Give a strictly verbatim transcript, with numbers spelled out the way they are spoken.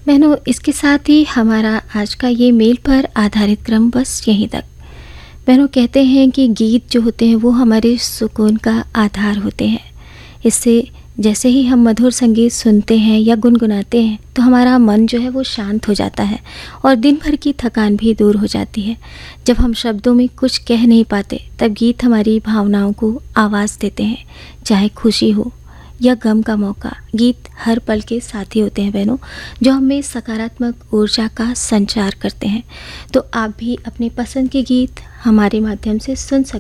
बहनों, इसके साथ ही हमारा आज का ये मेल पर आधारित क्रम बस यहीं तक। बहनों, कहते हैं कि गीत जो होते हैं वो हमारे सुकून का आधार होते हैं। इससे जैसे ही हम मधुर संगीत सुनते हैं या गुनगुनाते हैं तो हमारा मन जो है वो शांत हो जाता है और दिन भर की थकान भी दूर हो जाती है। जब हम शब्दों में कुछ कह नहीं पाते तब गीत हमारी भावनाओं को आवाज़ देते हैं। चाहे खुशी हो या गम का मौका, गीत हर पल के साथी होते हैं बहनों, जो हमें सकारात्मक ऊर्जा का संचार करते हैं। तो आप भी अपने पसंद के गीत हमारे माध्यम से सुन सकते हैं।